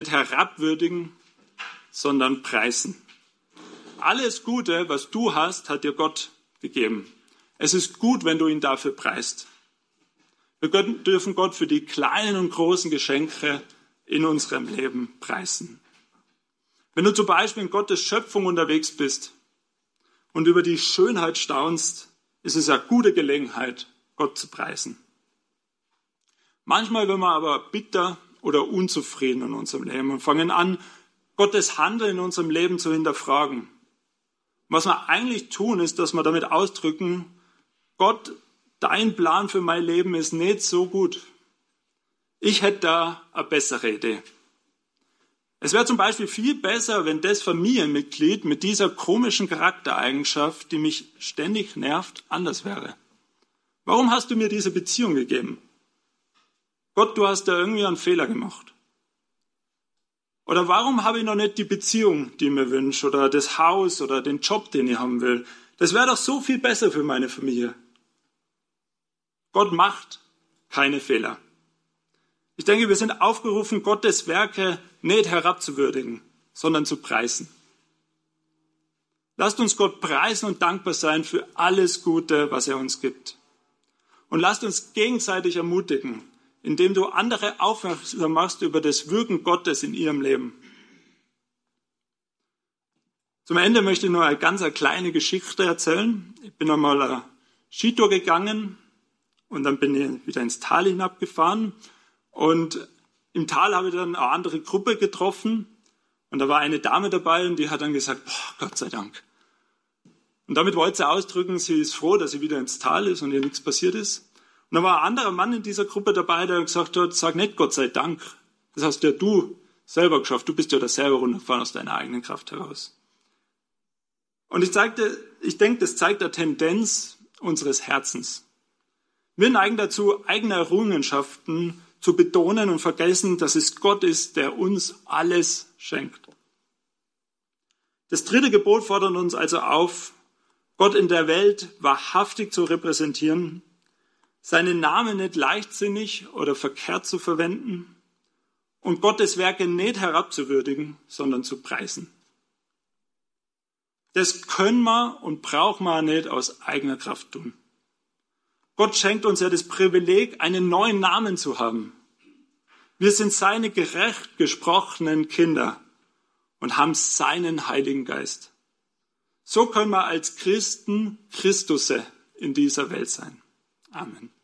herabwürdigen, sondern preisen. Alles Gute, was du hast, hat dir Gott gegeben. Es ist gut, wenn du ihn dafür preist. Wir dürfen Gott für die kleinen und großen Geschenke in unserem Leben preisen. Wenn du zum Beispiel in Gottes Schöpfung unterwegs bist und über die Schönheit staunst, ist es eine gute Gelegenheit, Gott zu preisen. Manchmal werden wir aber bitter oder unzufrieden in unserem Leben und fangen an, Gottes Handeln in unserem Leben zu hinterfragen. Was wir eigentlich tun, ist, dass wir damit ausdrücken, Gott, dein Plan für mein Leben ist nicht so gut. Ich hätte da eine bessere Idee. Es wäre zum Beispiel viel besser, wenn das Familienmitglied mit dieser komischen Charaktereigenschaft, die mich ständig nervt, anders wäre. Warum hast du mir diese Beziehung gegeben? Gott, du hast da irgendwie einen Fehler gemacht. Oder warum habe ich noch nicht die Beziehung, die ich mir wünsche, oder das Haus oder den Job, den ich haben will? Das wäre doch so viel besser für meine Familie. Gott macht keine Fehler. Ich denke, wir sind aufgerufen, Gottes Werke nicht herabzuwürdigen, sondern zu preisen. Lasst uns Gott preisen und dankbar sein für alles Gute, was er uns gibt. Und lasst uns gegenseitig ermutigen, indem du andere aufmerksam machst über das Wirken Gottes in ihrem Leben. Zum Ende möchte ich nur eine ganz kleine Geschichte erzählen. Ich bin einmal eine Skitour gegangen und dann bin ich wieder ins Tal hinabgefahren. Und im Tal habe ich dann eine andere Gruppe getroffen. Und da war eine Dame dabei und die hat dann gesagt, Gott sei Dank. Und damit wollte sie ausdrücken, sie ist froh, dass sie wieder ins Tal ist und ihr nichts passiert ist. Und da war ein anderer Mann in dieser Gruppe dabei, der gesagt hat, sag nicht Gott sei Dank. Das hast ja du selber geschafft. Du bist ja da selber runtergefahren aus deiner eigenen Kraft heraus. Und ich denke, das zeigt eine Tendenz unseres Herzens. Wir neigen dazu, eigene Errungenschaften zu betonen und vergessen, dass es Gott ist, der uns alles schenkt. Das 3. Gebot fordert uns also auf, Gott in der Welt wahrhaftig zu repräsentieren, seinen Namen nicht leichtsinnig oder verkehrt zu verwenden und Gottes Werke nicht herabzuwürdigen, sondern zu preisen. Das können wir und brauchen wir nicht aus eigener Kraft tun. Gott schenkt uns ja das Privileg, einen neuen Namen zu haben. Wir sind seine gerecht gesprochenen Kinder und haben seinen Heiligen Geist. So können wir als Christen Christusse in dieser Welt sein. Amen.